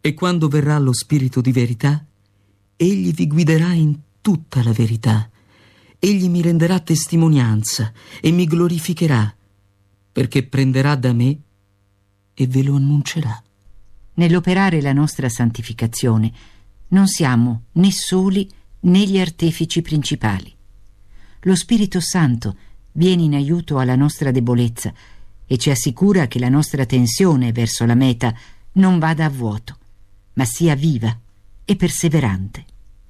E quando verrà lo Spirito di verità, egli vi guiderà in tutta la verità. Egli mi renderà testimonianza e mi glorificherà, perché prenderà da me e ve lo annuncerà. Nell'operare la nostra santificazione non siamo né soli né gli artefici principali. Lo Spirito Santo viene in aiuto alla nostra debolezza e ci assicura che la nostra tensione verso la meta non vada a vuoto, ma sia viva e perseverante.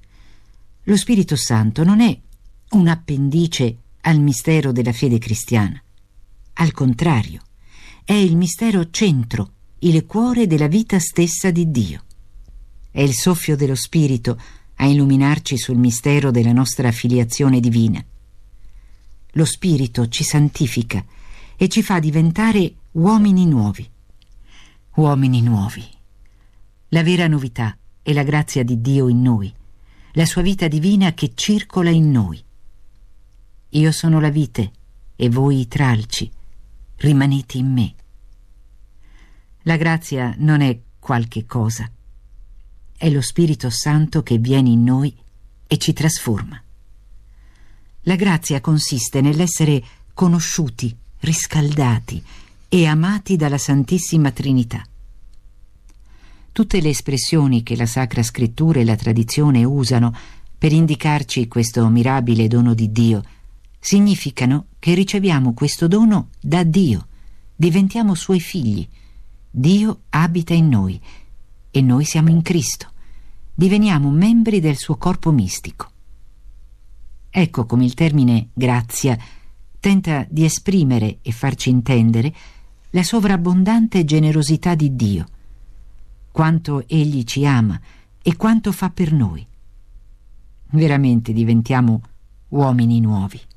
Lo Spirito Santo non è un appendice al mistero della fede cristiana. Al contrario, è il mistero centro, il cuore della vita stessa di Dio. È il soffio dello Spirito a illuminarci sul mistero della nostra filiazione divina. Lo Spirito ci santifica e ci fa diventare uomini nuovi. Uomini nuovi. La vera novità è la grazia di Dio in noi, la sua vita divina che circola in noi. Io sono la vite e voi i tralci, rimanete in me. La grazia non è qualche cosa, è lo Spirito Santo che viene in noi e ci trasforma. La grazia consiste nell'essere conosciuti, riscaldati e amati dalla Santissima Trinità. Tutte le espressioni che la Sacra Scrittura e la tradizione usano per indicarci questo mirabile dono di Dio significano che riceviamo questo dono da Dio, diventiamo suoi figli. Dio abita in noi e noi siamo in Cristo, diveniamo membri del suo corpo mistico. Ecco come il termine grazia tenta di esprimere e farci intendere la sovrabbondante generosità di Dio, quanto Egli ci ama e quanto fa per noi. Veramente diventiamo uomini nuovi.